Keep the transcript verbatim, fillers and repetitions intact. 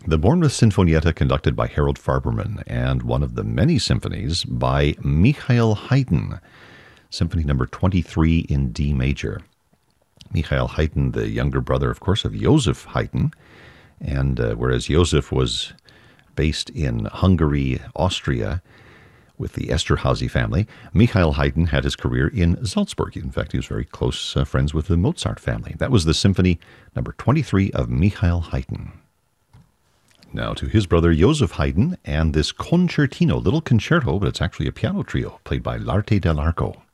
The Bournemouth Sinfonietta conducted by Harold Farberman, and one of the many symphonies by Michael Haydn, Symphony number twenty-three in D major. Michael Haydn, the younger brother, of course, of Joseph Haydn, and uh, whereas Joseph was based in Hungary, Austria, with the Esterházy family, Michael Haydn had his career in Salzburg. In fact, he was very close uh, friends with the Mozart family. That was the Symphony number twenty-three of Michael Haydn. Now to his brother Joseph Haydn and this concertino, little concerto, but it's actually a piano trio played by L'Arte dell'Arco.